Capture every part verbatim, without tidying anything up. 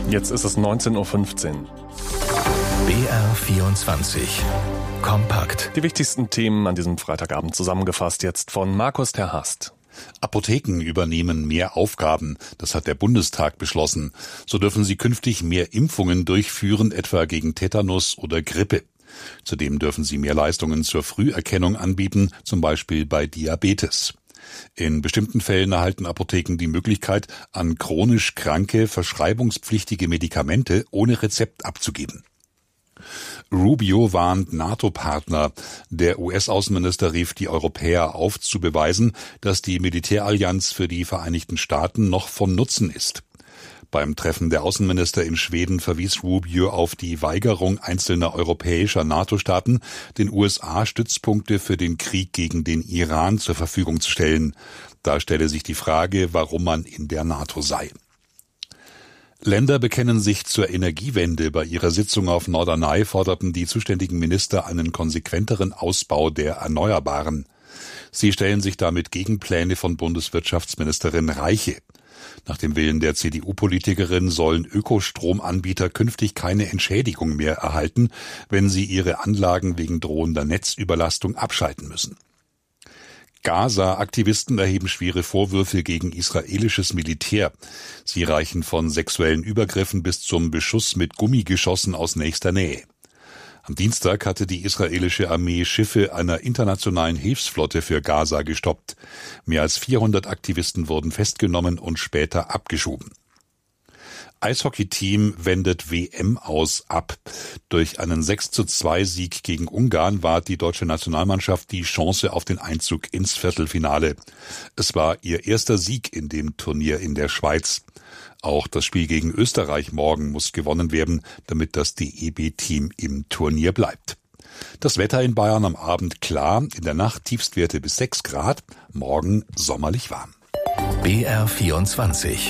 Jetzt ist es neunzehn Uhr fünfzehn. B R vierundzwanzig. Kompakt. Die wichtigsten Themen an diesem Freitagabend zusammengefasst jetzt von Markus Terhast. Apotheken übernehmen mehr Aufgaben. Das hat der Bundestag beschlossen. So dürfen sie künftig mehr Impfungen durchführen, etwa gegen Tetanus oder Grippe. Zudem dürfen sie mehr Leistungen zur Früherkennung anbieten, zum Beispiel bei Diabetes. In bestimmten Fällen erhalten Apotheken die Möglichkeit, an chronisch kranke, verschreibungspflichtige Medikamente ohne Rezept abzugeben. Rubio warnt NATO-Partner. Der U S-Außenminister rief die Europäer auf, zu beweisen, dass die Militärallianz für die Vereinigten Staaten noch von Nutzen ist. Beim Treffen der Außenminister in Schweden verwies Rubio auf die Weigerung einzelner europäischer NATO-Staaten, den U S A Stützpunkte für den Krieg gegen den Iran zur Verfügung zu stellen. Da stelle sich die Frage, warum man in der NATO sei. Länder bekennen sich zur Energiewende. Bei ihrer Sitzung auf Norderney forderten die zuständigen Minister einen konsequenteren Ausbau der Erneuerbaren. Sie stellen sich damit Gegenpläne von Bundeswirtschaftsministerin Reiche. Nach dem Willen der C D U-Politikerin sollen Ökostromanbieter künftig keine Entschädigung mehr erhalten, wenn sie ihre Anlagen wegen drohender Netzüberlastung abschalten müssen. Gaza-Aktivisten erheben schwere Vorwürfe gegen israelisches Militär. Sie reichen von sexuellen Übergriffen bis zum Beschuss mit Gummigeschossen aus nächster Nähe. Am Dienstag hatte die israelische Armee Schiffe einer internationalen Hilfsflotte für Gaza gestoppt. Mehr als vierhundert Aktivisten wurden festgenommen und später abgeschoben. Eishockey-Team wendet W M aus ab. Durch einen sechs zu zwei Sieg gegen Ungarn war die deutsche Nationalmannschaft die Chance auf den Einzug ins Viertelfinale. Es war ihr erster Sieg in dem Turnier in der Schweiz. Auch das Spiel gegen Österreich morgen muss gewonnen werden, damit das D E B-Team im Turnier bleibt. Das Wetter in Bayern am Abend klar, in der Nacht Tiefstwerte bis sechs Grad, morgen sommerlich warm. B R vierundzwanzig.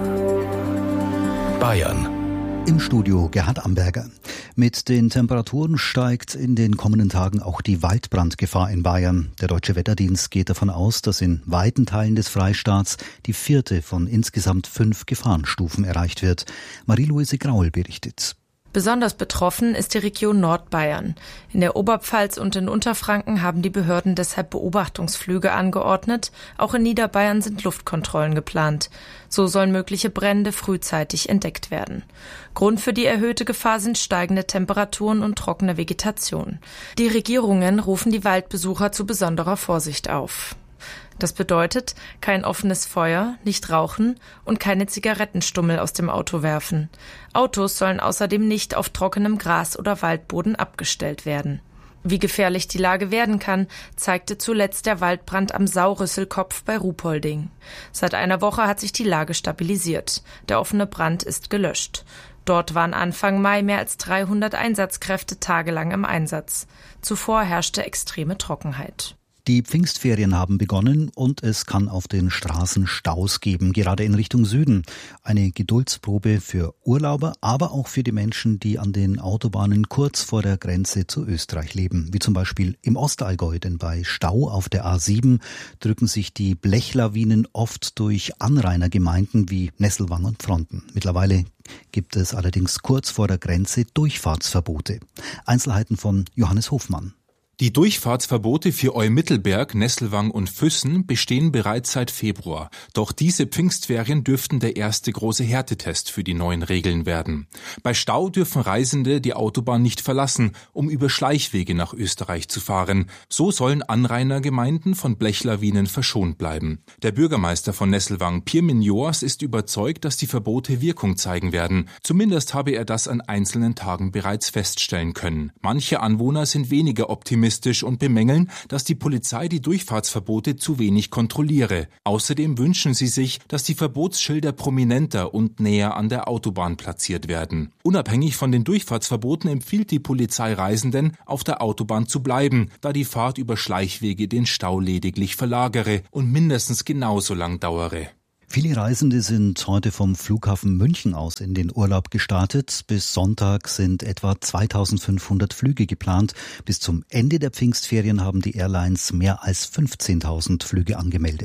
Bayern. Im Studio Gerhard Amberger. Mit den Temperaturen steigt in den kommenden Tagen auch die Waldbrandgefahr in Bayern. Der Deutsche Wetterdienst geht davon aus, dass in weiten Teilen des Freistaats die vierte von insgesamt fünf Gefahrenstufen erreicht wird. Marie-Louise Graul berichtet. Besonders betroffen ist die Region Nordbayern. In der Oberpfalz und in Unterfranken haben die Behörden deshalb Beobachtungsflüge angeordnet. Auch in Niederbayern sind Luftkontrollen geplant. So sollen mögliche Brände frühzeitig entdeckt werden. Grund für die erhöhte Gefahr sind steigende Temperaturen und trockene Vegetation. Die Regierungen rufen die Waldbesucher zu besonderer Vorsicht auf. Das bedeutet, kein offenes Feuer, nicht rauchen und keine Zigarettenstummel aus dem Auto werfen. Autos sollen außerdem nicht auf trockenem Gras oder Waldboden abgestellt werden. Wie gefährlich die Lage werden kann, zeigte zuletzt der Waldbrand am Saurüsselkopf bei Ruhpolding. Seit einer Woche hat sich die Lage stabilisiert. Der offene Brand ist gelöscht. Dort waren Anfang Mai mehr als dreihundert Einsatzkräfte tagelang im Einsatz. Zuvor herrschte extreme Trockenheit. Die Pfingstferien haben begonnen und es kann auf den Straßen Staus geben, gerade in Richtung Süden. Eine Geduldsprobe für Urlauber, aber auch für die Menschen, die an den Autobahnen kurz vor der Grenze zu Österreich leben. Wie zum Beispiel im Ostallgäu, denn bei Stau auf der A sieben drücken sich die Blechlawinen oft durch Anrainergemeinden wie Nesselwang und Pfronten. Mittlerweile gibt es allerdings kurz vor der Grenze Durchfahrtsverbote. Einzelheiten von Johannes Hofmann. Die Durchfahrtsverbote für Eumittelberg, Nesselwang und Füssen bestehen bereits seit Februar. Doch diese Pfingstferien dürften der erste große Härtetest für die neuen Regeln werden. Bei Stau dürfen Reisende die Autobahn nicht verlassen, um über Schleichwege nach Österreich zu fahren. So sollen Anrainergemeinden von Blechlawinen verschont bleiben. Der Bürgermeister von Nesselwang, Pierre Mignors, ist überzeugt, dass die Verbote Wirkung zeigen werden. Zumindest habe er das an einzelnen Tagen bereits feststellen können. Manche Anwohner sind weniger optimistisch und bemängeln, dass die Polizei die Durchfahrtsverbote zu wenig kontrolliere. Außerdem wünschen sie sich, dass die Verbotsschilder prominenter und näher an der Autobahn platziert werden. Unabhängig von den Durchfahrtsverboten empfiehlt die Polizei Reisenden, auf der Autobahn zu bleiben, da die Fahrt über Schleichwege den Stau lediglich verlagere und mindestens genauso lang dauere. Viele Reisende sind heute vom Flughafen München aus in den Urlaub gestartet. Bis Sonntag sind etwa zweitausendfünfhundert Flüge geplant. Bis zum Ende der Pfingstferien haben die Airlines mehr als fünfzehntausend Flüge angemeldet.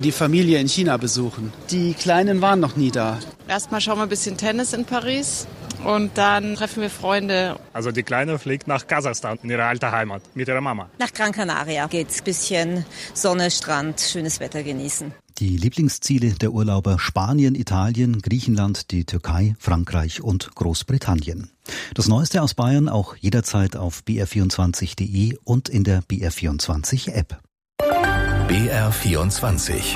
Die Familie in China besuchen. Die Kleinen waren noch nie da. Erstmal schauen wir ein bisschen Tennis in Paris und dann treffen wir Freunde. Also die Kleine fliegt nach Kasachstan, in ihre alte Heimat, mit ihrer Mama. Nach Gran Canaria geht's. Bisschen Sonne, Strand, schönes Wetter genießen. Die Lieblingsziele der Urlauber: Spanien, Italien, Griechenland, die Türkei, Frankreich und Großbritannien. Das Neueste aus Bayern auch jederzeit auf b r vierundzwanzig punkt d e und in der B R vierundzwanzig App. B R vierundzwanzig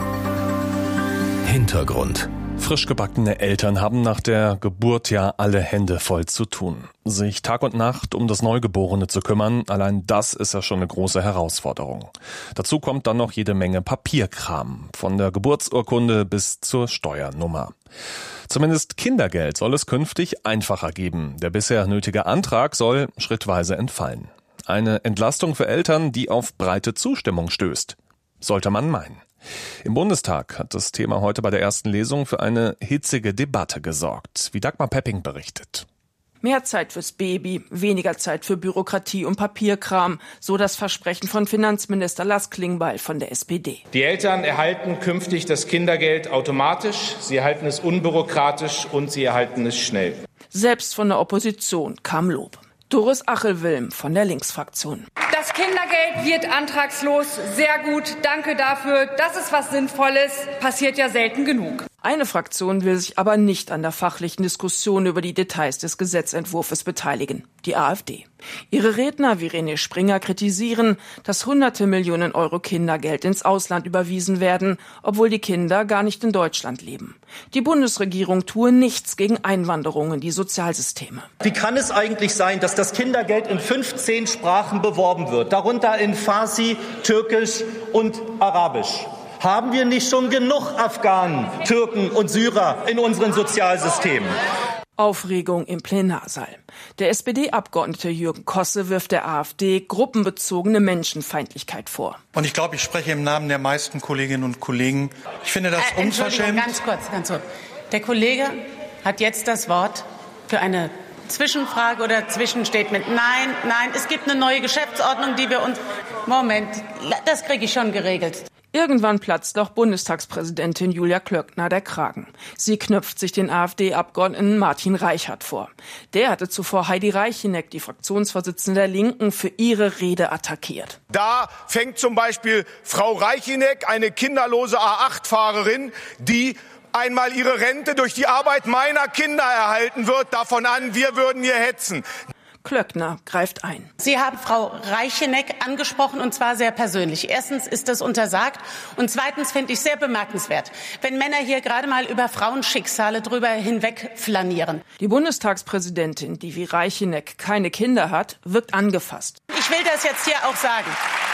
Hintergrund. Frisch gebackene Eltern haben nach der Geburt ja alle Hände voll zu tun. Sich Tag und Nacht um das Neugeborene zu kümmern, allein das ist ja schon eine große Herausforderung. Dazu kommt dann noch jede Menge Papierkram, von der Geburtsurkunde bis zur Steuernummer. Zumindest Kindergeld soll es künftig einfacher geben. Der bisher nötige Antrag soll schrittweise entfallen. Eine Entlastung für Eltern, die auf breite Zustimmung stößt. Sollte man meinen. Im Bundestag hat das Thema heute bei der ersten Lesung für eine hitzige Debatte gesorgt, wie Dagmar Pepping berichtet. Mehr Zeit fürs Baby, weniger Zeit für Bürokratie und Papierkram, so das Versprechen von Finanzminister Lars Klingbeil von der S P D. Die Eltern erhalten künftig das Kindergeld automatisch, sie erhalten es unbürokratisch und sie erhalten es schnell. Selbst von der Opposition kam Lob. Doris Achelwilm von der Linksfraktion. Das Kindergeld wird antragslos. Sehr gut. Danke dafür. Das ist was Sinnvolles. Passiert ja selten genug. Eine Fraktion will sich aber nicht an der fachlichen Diskussion über die Details des Gesetzentwurfs beteiligen, die AfD. Ihre Redner wie René Springer kritisieren, dass hunderte Millionen Euro Kindergeld ins Ausland überwiesen werden, obwohl die Kinder gar nicht in Deutschland leben. Die Bundesregierung tue nichts gegen Einwanderung in die Sozialsysteme. Wie kann es eigentlich sein, dass das Kindergeld in fünfzehn Sprachen beworben wird, darunter in Farsi, Türkisch und Arabisch? Haben wir nicht schon genug Afghanen, Türken und Syrer in unseren Sozialsystemen? Aufregung im Plenarsaal. Der S P D-Abgeordnete Jürgen Kosse wirft der AfD gruppenbezogene Menschenfeindlichkeit vor. Und ich glaube, ich spreche im Namen der meisten Kolleginnen und Kollegen. Ich finde das äh, unverschämt. Ganz kurz, ganz kurz. Der Kollege hat jetzt das Wort für eine Zwischenfrage oder Zwischenstatement. Nein, nein, es gibt eine neue Geschäftsordnung, die wir uns... Moment, das kriege ich schon geregelt. Irgendwann platzt auch Bundestagspräsidentin Julia Klöckner der Kragen. Sie knüpft sich den AfD-Abgeordneten Martin Reichert vor. Der hatte zuvor Heidi Reicheneck, die Fraktionsvorsitzende der Linken, für ihre Rede attackiert. Da fängt zum Beispiel Frau Reicheneck, eine kinderlose A acht Fahrerin, die einmal ihre Rente durch die Arbeit meiner Kinder erhalten wird, davon an, wir würden ihr hetzen. Klöckner greift ein. Sie haben Frau Reicheneck angesprochen, und zwar sehr persönlich. Erstens ist das untersagt und zweitens finde ich sehr bemerkenswert, wenn Männer hier gerade mal über Frauenschicksale drüber hinweg flanieren. Die Bundestagspräsidentin, die wie Reicheneck keine Kinder hat, wirkt angefasst. Ich will das jetzt hier auch sagen.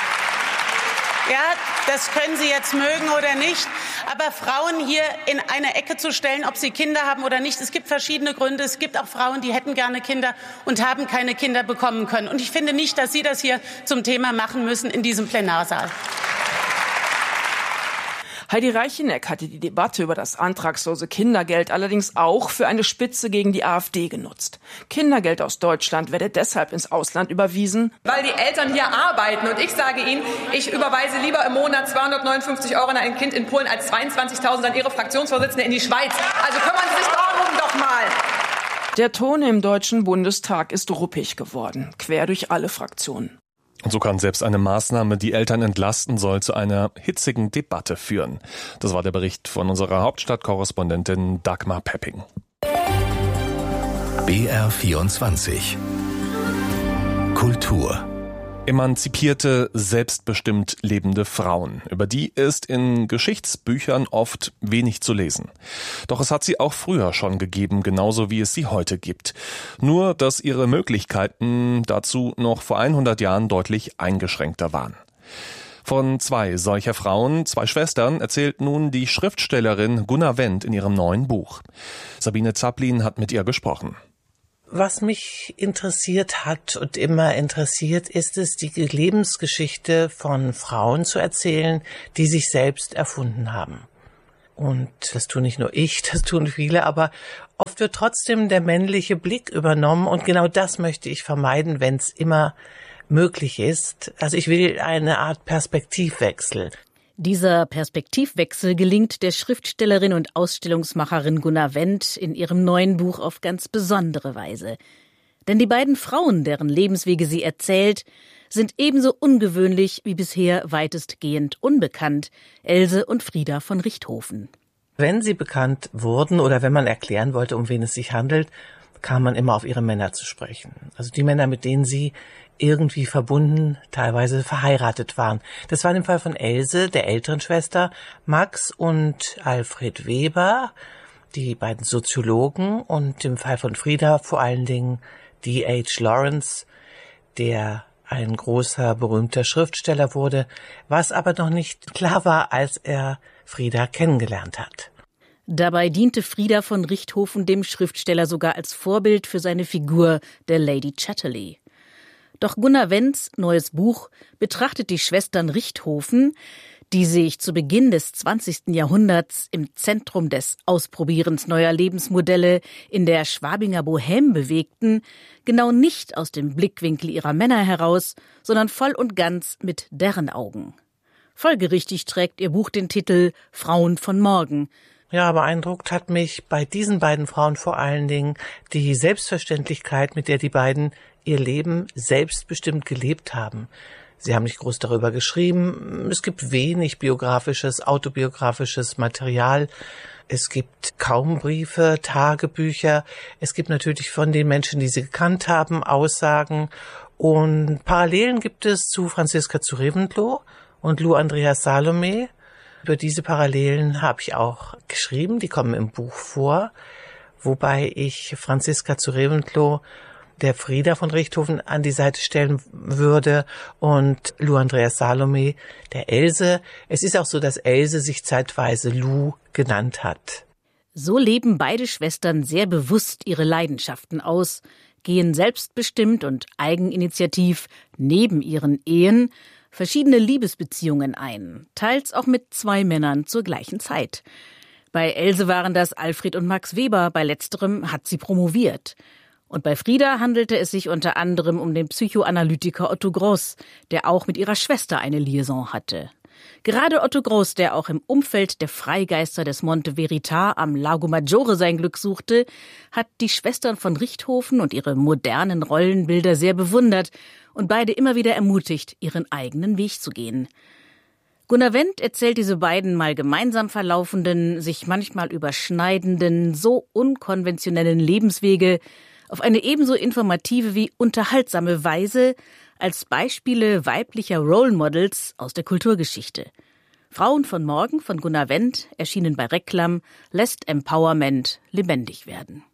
Ja, das können Sie jetzt mögen oder nicht. Aber Frauen hier in eine Ecke zu stellen, ob sie Kinder haben oder nicht, es gibt verschiedene Gründe. Es gibt auch Frauen, die hätten gerne Kinder und haben keine Kinder bekommen können. Und ich finde nicht, dass Sie das hier zum Thema machen müssen in diesem Plenarsaal. Heidi Reicheneck hatte die Debatte über das antragslose Kindergeld allerdings auch für eine Spitze gegen die AfD genutzt. Kindergeld aus Deutschland werde deshalb ins Ausland überwiesen, weil die Eltern hier arbeiten. Und ich sage Ihnen, ich überweise lieber im Monat zweihundertneunundfünfzig Euro an ein Kind in Polen als zweiundzwanzigtausend an Ihre Fraktionsvorsitzende in die Schweiz. Also kümmern Sie sich darum doch mal. Der Ton im Deutschen Bundestag ist ruppig geworden, quer durch alle Fraktionen. Und so kann selbst eine Maßnahme, die Eltern entlasten soll, zu einer hitzigen Debatte führen. Das war der Bericht von unserer Hauptstadtkorrespondentin Dagmar Pepping. B R vierundzwanzig Kultur. Emanzipierte, selbstbestimmt lebende Frauen. Über die ist in Geschichtsbüchern oft wenig zu lesen. Doch es hat sie auch früher schon gegeben, genauso wie es sie heute gibt. Nur, dass ihre Möglichkeiten dazu noch vor hundert Jahren deutlich eingeschränkter waren. Von zwei solcher Frauen, zwei Schwestern, erzählt nun die Schriftstellerin Gunnar Wendt in ihrem neuen Buch. Sabine Zaplin hat mit ihr gesprochen. Was mich interessiert hat und immer interessiert, ist es, die Lebensgeschichte von Frauen zu erzählen, die sich selbst erfunden haben. Und das tun nicht nur ich, das tun viele, aber oft wird trotzdem der männliche Blick übernommen und genau das möchte ich vermeiden, wenn es immer möglich ist. Also ich will eine Art Perspektivwechsel. Dieser Perspektivwechsel gelingt der Schriftstellerin und Ausstellungsmacherin Gunnar Wendt in ihrem neuen Buch auf ganz besondere Weise. Denn die beiden Frauen, deren Lebenswege sie erzählt, sind ebenso ungewöhnlich wie bisher weitestgehend unbekannt, Else und Frieda von Richthofen. Wenn sie bekannt wurden oder wenn man erklären wollte, um wen es sich handelt, kam man immer auf ihre Männer zu sprechen. Also die Männer, mit denen sie irgendwie verbunden, teilweise verheiratet waren. Das war im Fall von Else, der älteren Schwester, Max und Alfred Weber, die beiden Soziologen, und im Fall von Frieda vor allen Dingen D H Lawrence, der ein großer, berühmter Schriftsteller wurde, was aber noch nicht klar war, als er Frieda kennengelernt hat. Dabei diente Frieda von Richthofen dem Schriftsteller sogar als Vorbild für seine Figur der Lady Chatterley. Doch Gunnar Wendts neues Buch betrachtet die Schwestern Richthofen, die sich zu Beginn des zwanzigsten Jahrhunderts im Zentrum des Ausprobierens neuer Lebensmodelle in der Schwabinger Bohème bewegten, genau nicht aus dem Blickwinkel ihrer Männer heraus, sondern voll und ganz mit deren Augen. Folgerichtig trägt ihr Buch den Titel »Frauen von morgen«. Ja, beeindruckt hat mich bei diesen beiden Frauen vor allen Dingen die Selbstverständlichkeit, mit der die beiden ihr Leben selbstbestimmt gelebt haben. Sie haben nicht groß darüber geschrieben. Es gibt wenig biografisches, autobiografisches Material. Es gibt kaum Briefe, Tagebücher. Es gibt natürlich von den Menschen, die sie gekannt haben, Aussagen. Und Parallelen gibt es zu Franziska zu Reventlow und Lou Andreas Salome. Über diese Parallelen habe ich auch geschrieben. Die kommen im Buch vor. Wobei ich Franziska zu Reventlow der Frieda von Richthofen an die Seite stellen würde und Lou Andreas Salome der Else. Es ist auch so, dass Else sich zeitweise Lou genannt hat. So leben beide Schwestern sehr bewusst ihre Leidenschaften aus, gehen selbstbestimmt und eigeninitiativ neben ihren Ehen verschiedene Liebesbeziehungen ein, teils auch mit zwei Männern zur gleichen Zeit. Bei Else waren das Alfred und Max Weber, bei letzterem hat sie promoviert. Und bei Frieda handelte es sich unter anderem um den Psychoanalytiker Otto Gross, der auch mit ihrer Schwester eine Liaison hatte. Gerade Otto Gross, der auch im Umfeld der Freigeister des Monte Verità am Lago Maggiore sein Glück suchte, hat die Schwestern von Richthofen und ihre modernen Rollenbilder sehr bewundert und beide immer wieder ermutigt, ihren eigenen Weg zu gehen. Gunnar Wendt erzählt diese beiden mal gemeinsam verlaufenden, sich manchmal überschneidenden, so unkonventionellen Lebenswege auf eine ebenso informative wie unterhaltsame Weise als Beispiele weiblicher Role Models aus der Kulturgeschichte. Frauen von morgen von Gunnar Wendt, erschienen bei Reklam, lässt Empowerment lebendig werden.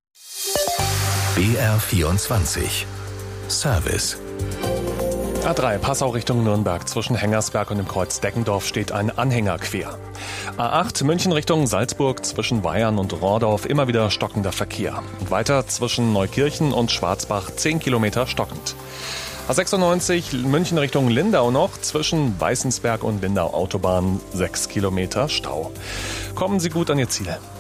B R vierundzwanzig Service. A drei Passau Richtung Nürnberg. Zwischen Hengersberg und dem Kreuz Deckendorf steht ein Anhänger quer. A acht München Richtung Salzburg zwischen Weyern und Rohrdorf immer wieder stockender Verkehr. Und weiter zwischen Neukirchen und Schwarzbach zehn Kilometer stockend. A sechsundneunzig München Richtung Lindau noch zwischen Weißensberg und Lindau Autobahn sechs Kilometer Stau. Kommen Sie gut an Ihr Ziel.